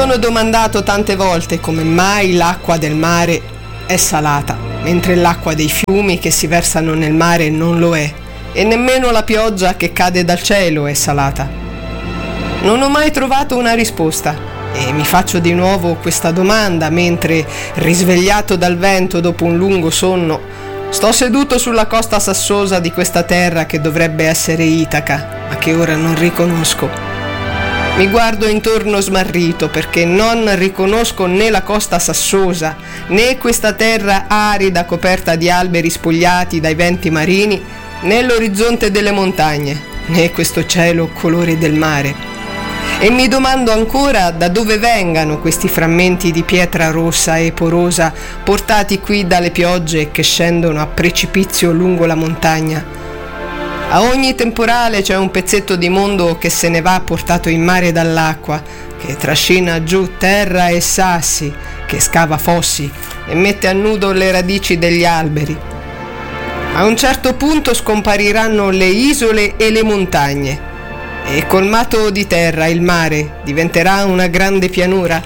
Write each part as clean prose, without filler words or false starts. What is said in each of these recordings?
sono domandato tante volte come mai l'acqua del mare è salata, mentre l'acqua dei fiumi che si versano nel mare non lo è, e nemmeno la pioggia che cade dal cielo è salata. Non ho mai trovato una risposta e mi faccio di nuovo questa domanda mentre, risvegliato dal vento dopo un lungo sonno, sto seduto sulla costa sassosa di questa terra che dovrebbe essere Itaca, ma che ora non riconosco. Mi guardo intorno smarrito perché non riconosco né la costa sassosa, né questa terra arida coperta di alberi spogliati dai venti marini, né l'orizzonte delle montagne, né questo cielo colore del mare. E mi domando ancora da dove vengano questi frammenti di pietra rossa e porosa portati qui dalle piogge che scendono a precipizio lungo la montagna. A ogni temporale c'è un pezzetto di mondo che se ne va portato in mare dall'acqua, che trascina giù terra e sassi, che scava fossi e mette a nudo le radici degli alberi. A un certo punto scompariranno le isole e le montagne, e colmato di terra il mare diventerà una grande pianura.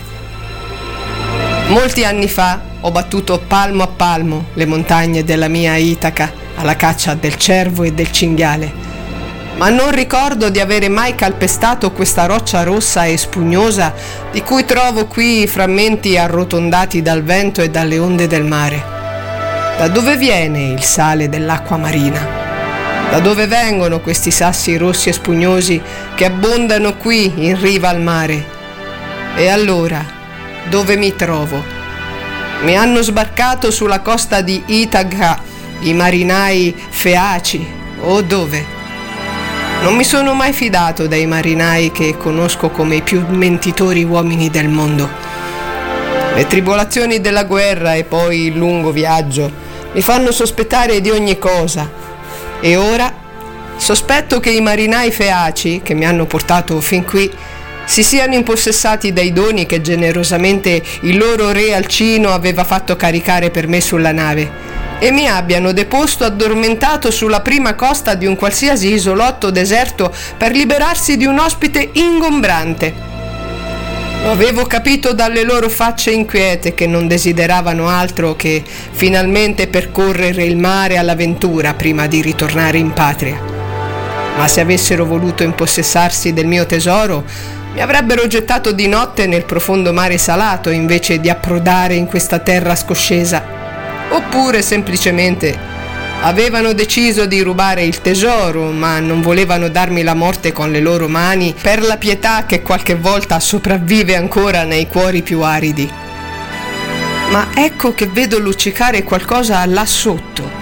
Molti anni fa ho battuto palmo a palmo le montagne della mia Itaca alla caccia del cervo e del cinghiale, ma non ricordo di avere mai calpestato questa roccia rossa e spugnosa di cui trovo qui i frammenti arrotondati dal vento e dalle onde del mare. Da dove viene il sale dell'acqua marina? Da dove vengono questi sassi rossi e spugnosi che abbondano qui in riva al mare? E allora, dove mi trovo? Mi hanno sbarcato sulla costa di Itaca i marinai feaci, o dove? Non mi sono mai fidato dei marinai che conosco come i più mentitori uomini del mondo. Le tribolazioni della guerra e poi il lungo viaggio mi fanno sospettare di ogni cosa. E ora sospetto che i marinai feaci che mi hanno portato fin qui si siano impossessati dei doni che generosamente il loro re Alcino aveva fatto caricare per me sulla nave e mi abbiano deposto addormentato sulla prima costa di un qualsiasi isolotto deserto per liberarsi di un ospite ingombrante. Lo avevo capito dalle loro facce inquiete che non desideravano altro che finalmente percorrere il mare all'avventura prima di ritornare in patria. Ma se avessero voluto impossessarsi del mio tesoro, mi avrebbero gettato di notte nel profondo mare salato invece di approdare in questa terra scoscesa. Oppure semplicemente avevano deciso di rubare il tesoro, ma non volevano darmi la morte con le loro mani per la pietà che qualche volta sopravvive ancora nei cuori più aridi. Ma ecco che vedo luccicare qualcosa là sotto.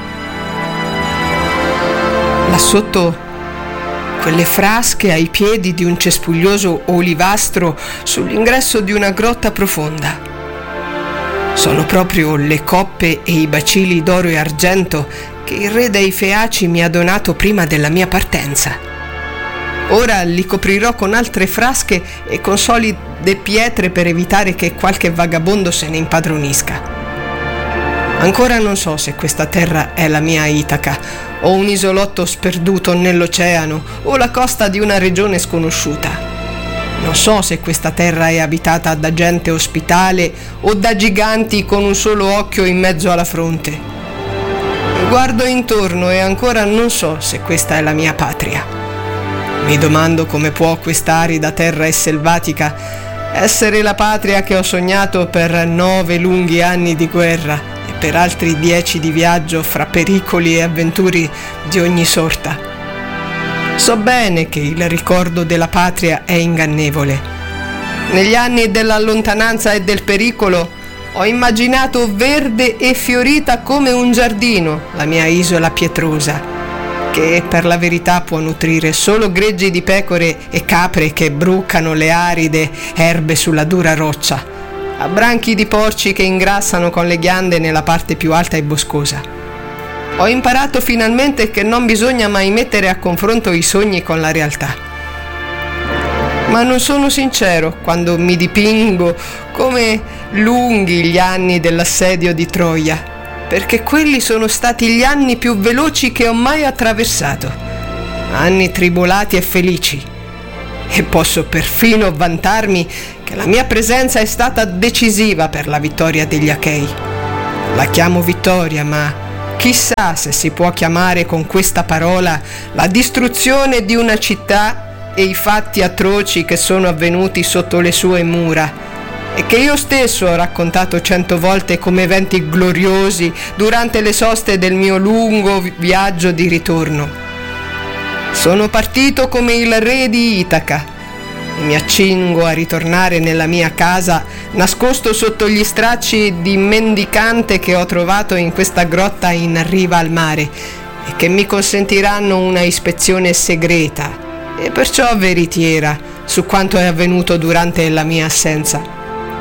Là sotto quelle frasche ai piedi di un cespuglioso olivastro sull'ingresso di una grotta profonda. Sono proprio le coppe e i bacili d'oro e argento che il re dei Feaci mi ha donato prima della mia partenza. Ora li coprirò con altre frasche e con solide pietre per evitare che qualche vagabondo se ne impadronisca. Ancora non so se questa terra è la mia Itaca, o un isolotto sperduto nell'oceano, o la costa di una regione sconosciuta. Non so se questa terra è abitata da gente ospitale o da giganti con un solo occhio in mezzo alla fronte. Mi guardo intorno e ancora non so se questa è la mia patria. Mi domando come può questa arida terra e selvatica essere la patria che ho sognato per 9 lunghi anni di guerra e per altri 10 di viaggio fra pericoli e avventure di ogni sorta. So bene che il ricordo della patria è ingannevole. Negli anni della lontananza e del pericolo ho immaginato verde e fiorita come un giardino la mia isola pietrosa, che per la verità può nutrire solo greggi di pecore e capre che brucano le aride erbe sulla dura roccia, a branchi di porci che ingrassano con le ghiande nella parte più alta e boscosa. Ho imparato finalmente che non bisogna mai mettere a confronto i sogni con la realtà. Ma non sono sincero quando mi dipingo come lunghi gli anni dell'assedio di Troia, perché quelli sono stati gli anni più veloci che ho mai attraversato. Anni tribolati e felici. e posso perfino vantarmi che la mia presenza è stata decisiva per la vittoria degli Achei. La chiamo vittoria, ma chissà se si può chiamare con questa parola la distruzione di una città e i fatti atroci che sono avvenuti sotto le sue mura e che io stesso ho raccontato 100 volte come eventi gloriosi durante le soste del mio lungo viaggio di ritorno. Sono partito come il re di Itaca e mi accingo a ritornare nella mia casa nascosto sotto gli stracci di mendicante che ho trovato in questa grotta in riva al mare e che mi consentiranno una ispezione segreta e perciò veritiera su quanto è avvenuto durante la mia assenza.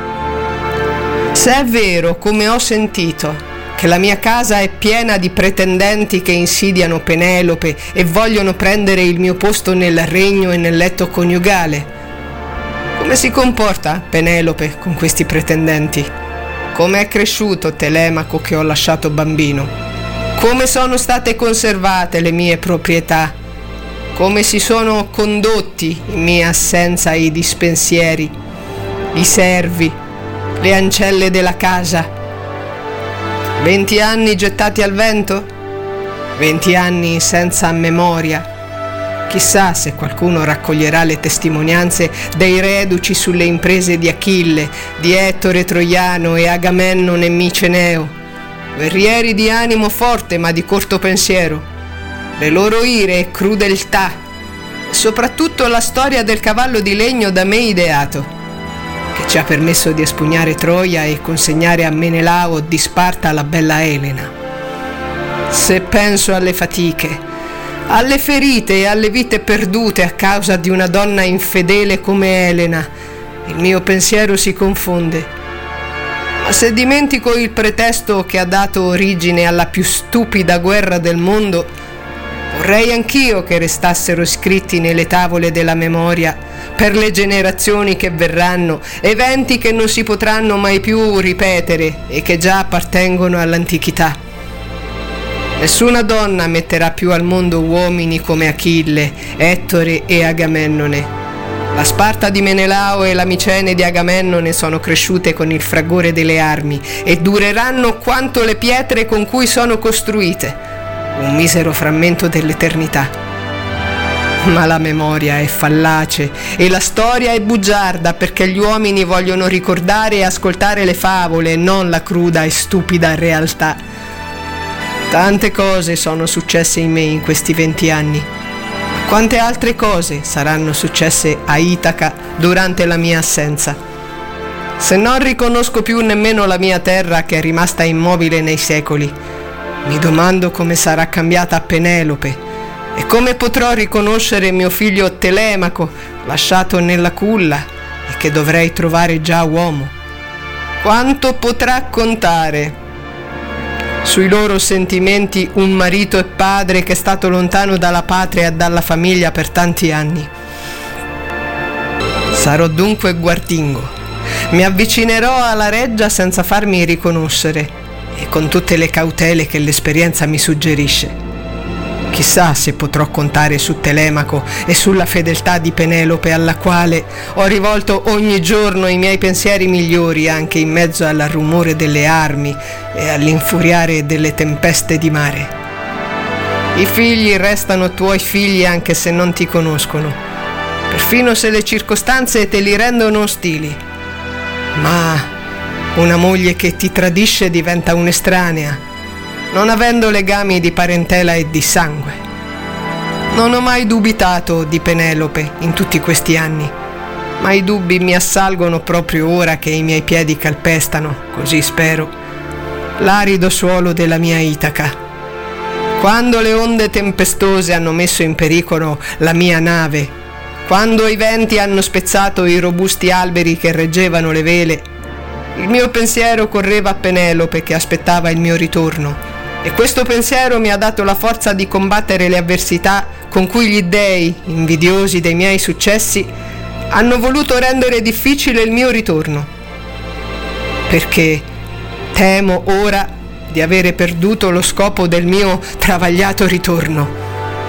Se è vero, come ho sentito, che la mia casa è piena di pretendenti che insidiano Penelope e vogliono prendere il mio posto nel regno e nel letto coniugale, come si comporta Penelope con questi pretendenti? Come è cresciuto Telemaco che ho lasciato bambino? Come sono state conservate le mie proprietà? Come si sono condotti in mia assenza i dispensieri, i servi, le ancelle della casa? 20 anni gettati al vento? 20 anni senza memoria? Chissà se qualcuno raccoglierà le testimonianze dei reduci sulle imprese di Achille, di Ettore Troiano e Agamennone Miceneo, guerrieri di animo forte ma di corto pensiero, le loro ire e crudeltà, e soprattutto la storia del cavallo di legno da me ideato, che ci ha permesso di espugnare Troia e consegnare a Menelao di Sparta la bella Elena. Se penso alle fatiche, alle ferite e alle vite perdute a causa di una donna infedele come Elena, il mio pensiero si confonde. Ma se dimentico il pretesto che ha dato origine alla più stupida guerra del mondo, vorrei anch'io che restassero scritti nelle tavole della memoria per le generazioni che verranno, eventi che non si potranno mai più ripetere e che già appartengono all'antichità. Nessuna donna metterà più al mondo uomini come Achille, Ettore e Agamennone. La Sparta di Menelao e la Micene di Agamennone sono cresciute con il fragore delle armi e dureranno quanto le pietre con cui sono costruite, un misero frammento dell'eternità. Ma la memoria è fallace e la storia è bugiarda perché gli uomini vogliono ricordare e ascoltare le favole e non la cruda e stupida realtà. Tante cose sono successe in me in questi 20 anni. Ma quante altre cose saranno successe a Itaca durante la mia assenza? Se non riconosco più nemmeno la mia terra che è rimasta immobile nei secoli, mi domando come sarà cambiata Penelope e come potrò riconoscere mio figlio Telemaco lasciato nella culla e che dovrei trovare già uomo. Quanto potrà contare sui loro sentimenti un marito e padre che è stato lontano dalla patria e dalla famiglia per tanti anni? Sarò dunque guardingo. Mi avvicinerò alla reggia senza farmi riconoscere e con tutte le cautele che l'esperienza mi suggerisce. Chissà se potrò contare su Telemaco e sulla fedeltà di Penelope alla quale ho rivolto ogni giorno i miei pensieri migliori anche in mezzo al rumore delle armi e all'infuriare delle tempeste di mare. I figli restano tuoi figli anche se non ti conoscono, perfino se le circostanze te li rendono ostili. Ma una moglie che ti tradisce diventa un'estranea, non avendo legami di parentela e di sangue. Non ho mai dubitato di Penelope in tutti questi anni, ma i dubbi mi assalgono proprio ora che i miei piedi calpestano, così spero, l'arido suolo della mia Itaca. Quando le onde tempestose hanno messo in pericolo la mia nave, quando i venti hanno spezzato i robusti alberi che reggevano le vele, il mio pensiero correva a Penelope che aspettava il mio ritorno. E questo pensiero mi ha dato la forza di combattere le avversità con cui gli dèi, invidiosi dei miei successi, hanno voluto rendere difficile il mio ritorno. Perché temo ora di avere perduto lo scopo del mio travagliato ritorno.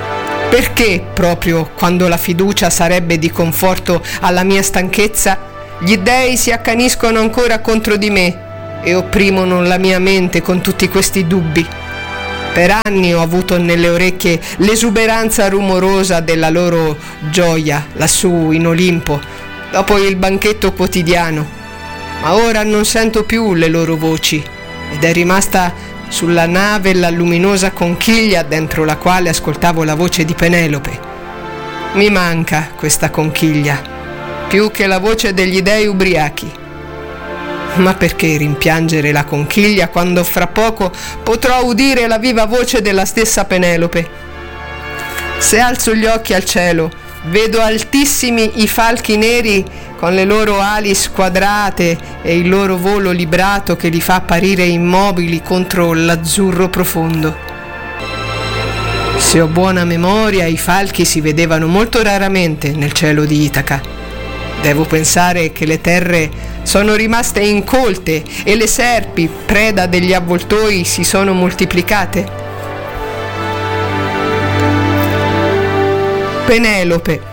Perché proprio quando la fiducia sarebbe di conforto alla mia stanchezza, gli dèi si accaniscono ancora contro di me e opprimono la mia mente con tutti questi dubbi? Per anni ho avuto nelle orecchie l'esuberanza rumorosa della loro gioia lassù in Olimpo, dopo il banchetto quotidiano, ma ora non sento più le loro voci ed è rimasta sulla nave la luminosa conchiglia dentro la quale ascoltavo la voce di Penelope. Mi manca questa conchiglia, più che la voce degli dèi ubriachi. Ma perché rimpiangere la conchiglia quando fra poco potrò udire la viva voce della stessa Penelope? Se alzo gli occhi al cielo, vedo altissimi i falchi neri con le loro ali squadrate e il loro volo librato che li fa apparire immobili contro l'azzurro profondo. Se ho buona memoria, i falchi si vedevano molto raramente nel cielo di Itaca. Devo pensare che le terre sono rimaste incolte e le serpi, preda degli avvoltoi, si sono moltiplicate. Penelope.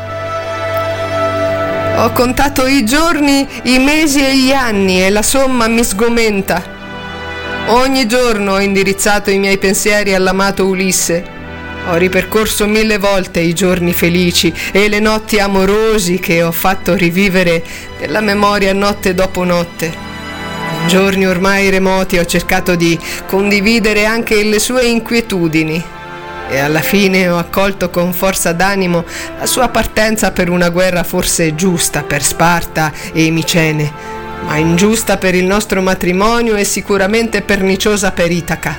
Ho contato i giorni, i mesi e gli anni e la somma mi sgomenta. Ogni giorno ho indirizzato i miei pensieri all'amato Ulisse. Ho ripercorso 1000 volte i giorni felici e le notti amorosi che ho fatto rivivere nella memoria notte dopo notte. In giorni ormai remoti ho cercato di condividere anche le sue inquietudini e alla fine ho accolto con forza d'animo la sua partenza per una guerra forse giusta per Sparta e Micene, ma ingiusta per il nostro matrimonio e sicuramente perniciosa per Itaca.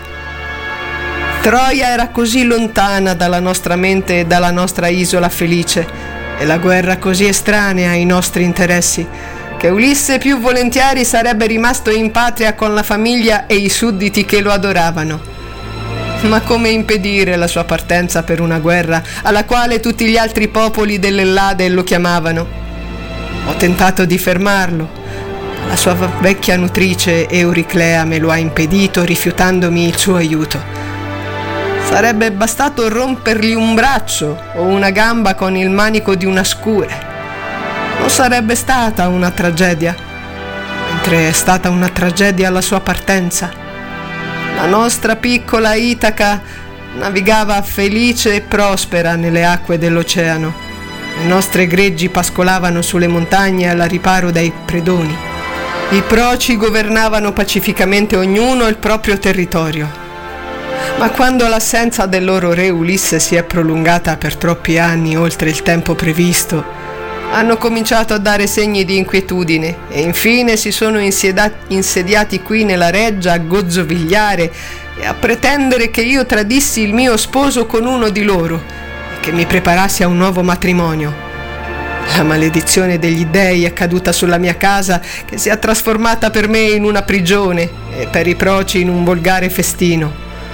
Troia era così lontana dalla nostra mente e dalla nostra isola felice, e la guerra così estranea ai nostri interessi, che Ulisse più volentieri sarebbe rimasto in patria con la famiglia e i sudditi che lo adoravano. Ma come impedire la sua partenza per una guerra alla quale tutti gli altri popoli dell'Ellade lo chiamavano? Ho tentato di fermarlo, ma la sua vecchia nutrice Euriclea me lo ha impedito rifiutandomi il suo aiuto. Sarebbe bastato rompergli un braccio o una gamba con il manico di una scure. Non sarebbe stata una tragedia, mentre è stata una tragedia la sua partenza. La nostra piccola Itaca navigava felice e prospera nelle acque dell'oceano. Le nostre greggi pascolavano sulle montagne alla riparo dai predoni. I proci governavano pacificamente ognuno il proprio territorio. Ma quando l'assenza del loro re Ulisse si è prolungata per troppi anni oltre il tempo previsto, hanno cominciato a dare segni di inquietudine e infine si sono insediati qui nella reggia a gozzovigliare e a pretendere che io tradissi il mio sposo con uno di loro e che mi preparassi a un nuovo matrimonio. La maledizione degli dèi è caduta sulla mia casa, che si è trasformata per me in una prigione e per i proci in un volgare festino.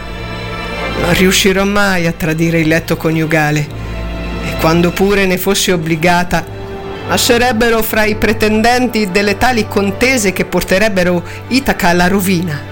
Non riuscirò mai a tradire il letto coniugale e quando pure ne fossi obbligata, nascerebbero fra i pretendenti delle tali contese che porterebbero Itaca alla rovina.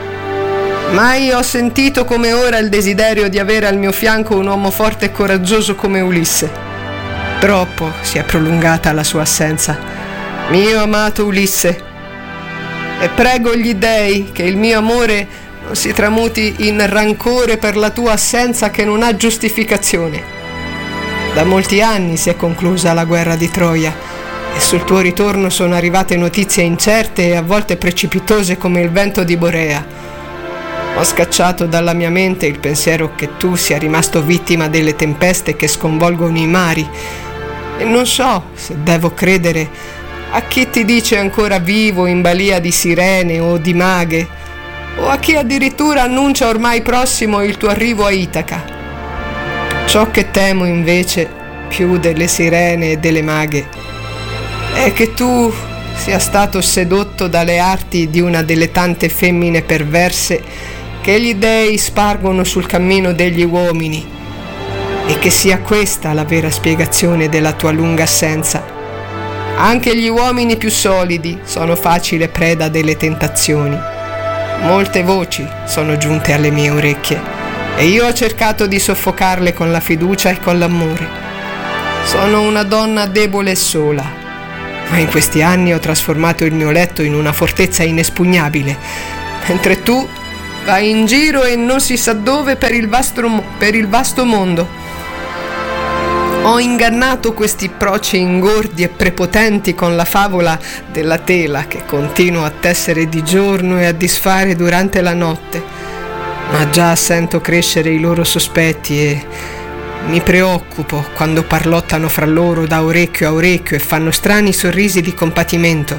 Mai ho sentito come ora il desiderio di avere al mio fianco un uomo forte e coraggioso come Ulisse. Troppo si è prolungata la sua assenza, mio amato Ulisse, e prego gli dèi che il mio amore non si tramuti in rancore per la tua assenza che non ha giustificazione. Da molti anni si è conclusa la guerra di Troia e sul tuo ritorno sono arrivate notizie incerte e a volte precipitose come il vento di Borea. Ho scacciato dalla mia mente il pensiero che tu sia rimasto vittima delle tempeste che sconvolgono i mari e non so se devo credere a chi ti dice ancora vivo in balia di sirene o di maghe o a chi addirittura annuncia ormai prossimo il tuo arrivo a Itaca. Ciò che temo invece, più delle sirene e delle maghe, è che tu sia stato sedotto dalle arti di una delle tante femmine perverse che gli dèi spargono sul cammino degli uomini e che sia questa la vera spiegazione della tua lunga assenza. Anche gli uomini più solidi sono facile preda delle tentazioni. Molte voci sono giunte alle mie orecchie e io ho cercato di soffocarle con la fiducia e con l'amore. Sono una donna debole e sola, ma in questi anni ho trasformato il mio letto in una fortezza inespugnabile, mentre tu vai in giro e non si sa dove per il vasto mondo. Ho ingannato questi proci ingordi e prepotenti con la favola della tela che continua a tessere di giorno e a disfare durante la notte, ma già sento crescere i loro sospetti e mi preoccupo quando parlottano fra loro da orecchio a orecchio e fanno strani sorrisi di compatimento.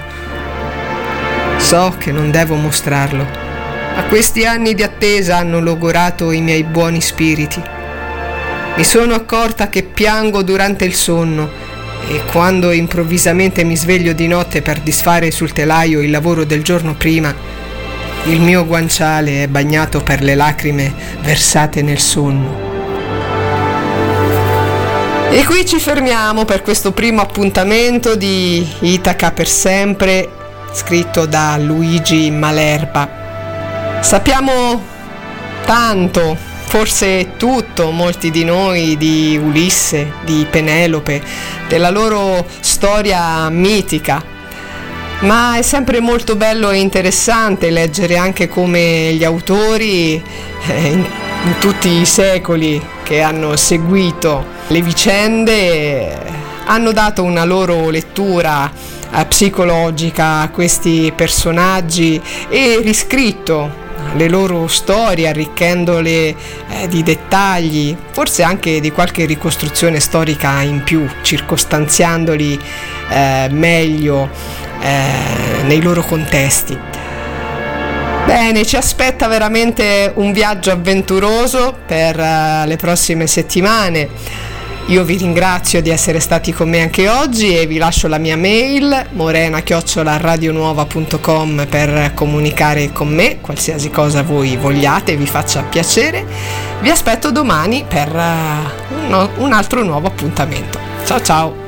So che non devo mostrarlo, ma questi anni di attesa hanno logorato i miei buoni spiriti. Mi sono accorta che piango durante il sonno e quando improvvisamente mi sveglio di notte per disfare sul telaio il lavoro del giorno prima, il mio guanciale è bagnato per le lacrime versate nel sonno. E qui ci fermiamo per questo primo appuntamento di Itaca per sempre, scritto da Luigi Malerba. Sappiamo tanto, forse tutto, molti di noi, di Ulisse, di Penelope, della loro storia mitica, ma è sempre molto bello e interessante leggere anche come gli autori in tutti i secoli che hanno seguito le vicende hanno dato una loro lettura psicologica a questi personaggi e riscritto le loro storie, arricchendole di dettagli, forse anche di qualche ricostruzione storica in più, circostanziandoli meglio nei loro contesti. Bene, ci aspetta veramente un viaggio avventuroso per le prossime settimane. Io vi ringrazio di essere stati con me anche oggi e vi lascio la mia mail morena@radionuova.com per comunicare con me qualsiasi cosa voi vogliate e vi faccia piacere. Vi aspetto domani per un altro nuovo appuntamento. Ciao ciao!